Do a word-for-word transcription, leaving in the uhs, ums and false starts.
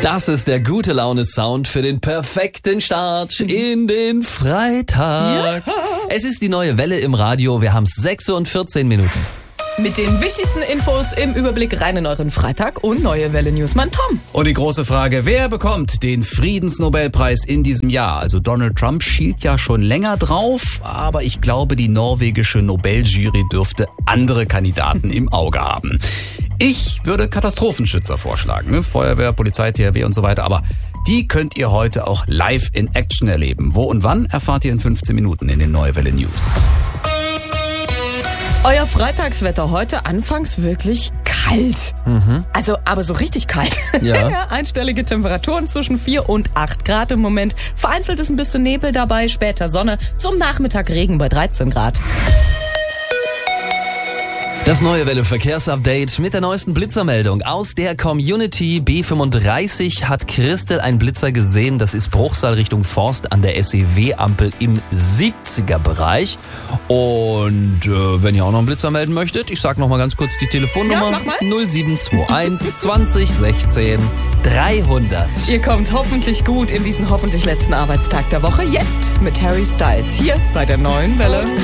Das ist der gute Laune-Sound für den perfekten Start in den Freitag. Ja. Es ist die neue Welle im Radio. Wir haben sechs Uhr und vierzehn Minuten. Mit den wichtigsten Infos im Überblick rein in euren Freitag und neue Welle Newsman Tom. Und die große Frage, wer bekommt den Friedensnobelpreis in diesem Jahr? Also Donald Trump schielt ja schon länger drauf, aber ich glaube, die norwegische Nobeljury dürfte andere Kandidaten im Auge haben. Ich würde Katastrophenschützer vorschlagen, ne? Feuerwehr, Polizei, T H W und so weiter, aber die könnt ihr heute auch live in Action erleben. Wo und wann, erfahrt ihr in fünfzehn Minuten in den Neue Welle News. Euer Freitagswetter heute anfangs wirklich kalt. Mhm. Also, aber so richtig kalt. Ja. ja, einstellige Temperaturen zwischen vier und acht Grad im Moment. Vereinzelt ist ein bisschen Nebel dabei, später Sonne. Zum Nachmittag Regen bei dreizehn Grad. Das Neue Welle Verkehrsupdate mit der neuesten Blitzermeldung aus der Community. B fünfunddreißig hat Christel einen Blitzer gesehen. Das ist Bruchsal Richtung Forst an der S E W-Ampel im siebziger Bereich. Und äh, wenn ihr auch noch einen Blitzer melden möchtet, ich sag noch mal ganz kurz die Telefonnummer. Ja, mach mal. null sieben zwei eins zwanzig sechzehn dreihundert. Ihr kommt hoffentlich gut in diesen hoffentlich letzten Arbeitstag der Woche. Jetzt mit Harry Styles hier bei der Neuen Welle.